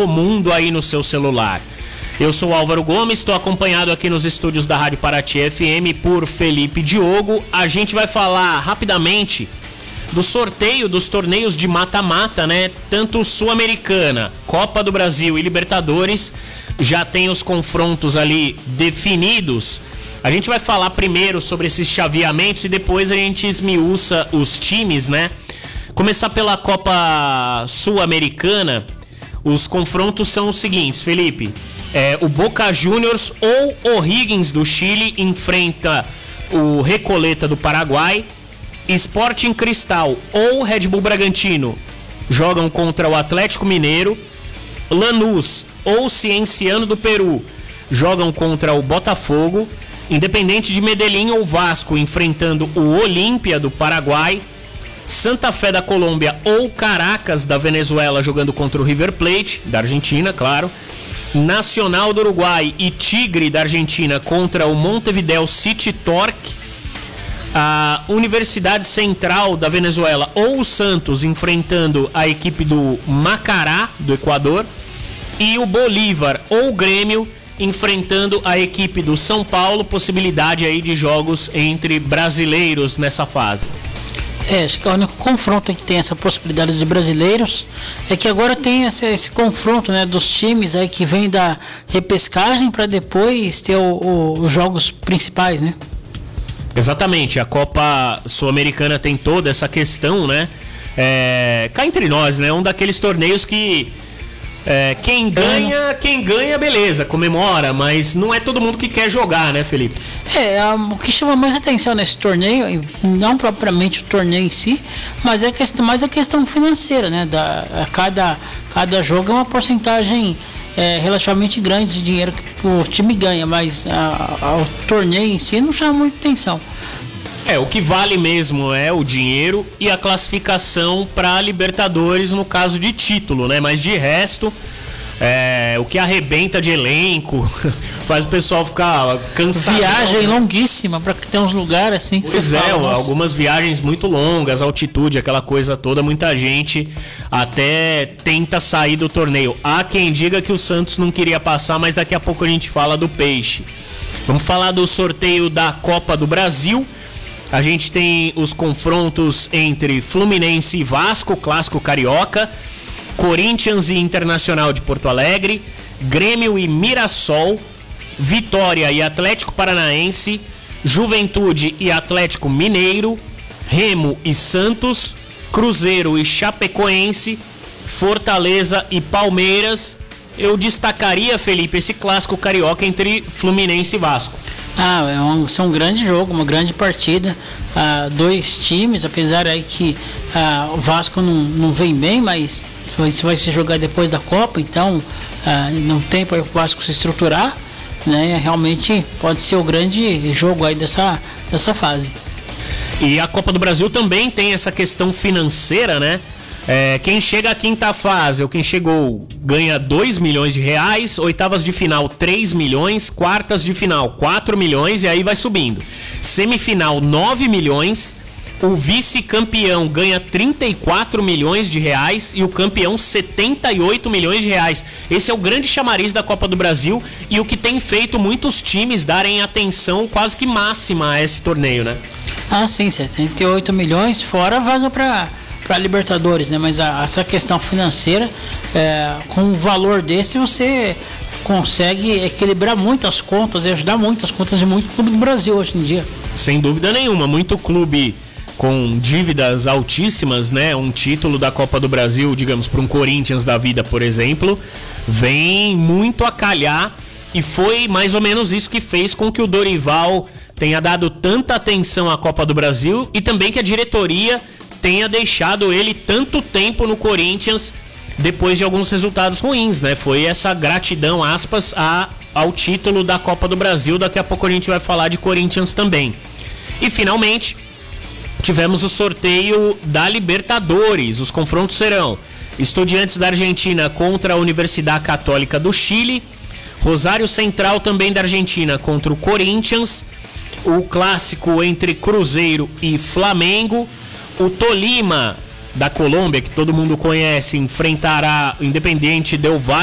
do mundo aí no seu celular. Eu sou o Álvaro Gomes, estou acompanhado aqui nos estúdios da Rádio Paraty FM por Felipe Diogo. A gente vai falar rapidamente do sorteio dos torneios de mata-mata, né? Tanto Sul-Americana, Copa do Brasil e Libertadores já tem os confrontos ali definidos. A gente vai falar primeiro sobre esses chaveamentos e depois a gente esmiuça os times, né? Começar pela Copa Sul-Americana. Os confrontos são os seguintes, Felipe. O Boca Juniors ou O'Higgins do Chile enfrenta o Recoleta do Paraguai. Sporting Cristal ou Red Bull Bragantino jogam contra o Atlético Mineiro. Lanús ou Cienciano do Peru jogam contra o Botafogo. Independente de Medellín ou Vasco enfrentando o Olímpia do Paraguai. Santa Fé da Colômbia ou Caracas da Venezuela jogando contra o River Plate da Argentina, claro. Nacional do Uruguai e Tigre da Argentina contra o Montevideo City Torque. A Universidade Central da Venezuela ou o Santos enfrentando a equipe do Macará do Equador. E o Bolívar ou o Grêmio enfrentando a equipe do São Paulo. Possibilidade aí de jogos entre brasileiros nessa fase. Acho que o único confronto que tem essa possibilidade de brasileiros é que agora tem esse confronto, né, dos times aí que vem da repescagem para depois ter os jogos principais, né? Exatamente, a Copa Sul-Americana tem toda essa questão, né? Cá entre nós, né? Um daqueles torneios que quem ganha, beleza, comemora, mas não é todo mundo que quer jogar, né, Felipe? O que chama mais atenção nesse torneio, não propriamente o torneio em si, mas é mais a questão financeira, né? Cada jogo é uma porcentagem relativamente grande de dinheiro que o time ganha, mas o torneio em si não chama muita atenção. O que vale mesmo é o dinheiro e a classificação para Libertadores no caso de título, né? Mas de resto, o que arrebenta de elenco faz o pessoal ficar cansado. Viagem longuíssima para ter uns lugares assim que pois você fala, algumas viagens muito longas, altitude, aquela coisa toda, muita gente até tenta sair do torneio. Há quem diga que o Santos não queria passar, mas daqui a pouco a gente fala do Peixe. Vamos falar do sorteio da Copa do Brasil. A gente tem os confrontos entre Fluminense e Vasco, clássico carioca, Corinthians e Internacional de Porto Alegre, Grêmio e Mirassol, Vitória e Atlético Paranaense, Juventude e Atlético Mineiro, Remo e Santos, Cruzeiro e Chapecoense, Fortaleza e Palmeiras. Eu destacaria, Felipe, esse clássico carioca entre Fluminense e Vasco. É um grande jogo, uma grande partida. Dois times, apesar aí que o Vasco não vem bem, mas isso vai se jogar depois da Copa, então não tem para o Vasco se estruturar, né? Realmente pode ser o grande jogo aí dessa fase. E a Copa do Brasil também tem essa questão financeira, né? Quem chega à quinta fase, ou quem chegou, ganha 2 milhões de reais, oitavas de final 3 milhões, quartas de final 4 milhões e aí vai subindo. Semifinal 9 milhões, o vice-campeão ganha 34 milhões de reais e o campeão 78 milhões de reais. Esse é o grande chamariz da Copa do Brasil e o que tem feito muitos times darem atenção quase que máxima a esse torneio, né? Sim, 78 milhões, fora a vaga para Libertadores, né? Mas essa questão financeira, com um valor desse você consegue equilibrar muitas contas e ajudar muitas contas de muito clube do Brasil hoje em dia. Sem dúvida nenhuma, muito clube com dívidas altíssimas, né? Um título da Copa do Brasil, digamos, para um Corinthians da vida, por exemplo, vem muito a calhar e foi mais ou menos isso que fez com que o Dorival tenha dado tanta atenção à Copa do Brasil e também que a diretoria tenha deixado ele tanto tempo no Corinthians depois de alguns resultados ruins, né? Foi essa gratidão, aspas, ao título da Copa do Brasil. Daqui a pouco a gente vai falar de Corinthians também. E finalmente tivemos o sorteio da Libertadores. Os confrontos serão Estudiantes da Argentina contra a Universidade Católica do Chile, Rosário Central também da Argentina contra o Corinthians, o clássico entre Cruzeiro e Flamengo, o Tolima da Colômbia, que todo mundo conhece, enfrentará o Independiente del Valle